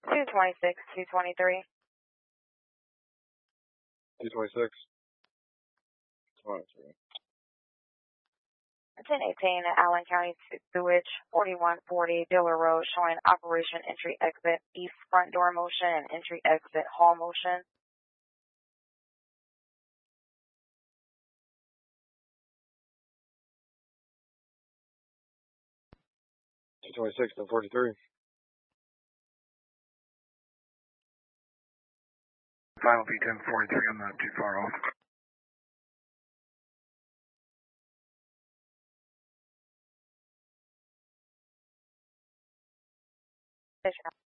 226, 223. 226. 23. 1018 at Allen County Sewage, 4140 Diller Road, showing operation entry exit east front door motion and entry exit hall motion. 226 to 43. Final P10 43, I'm not too far off. Fish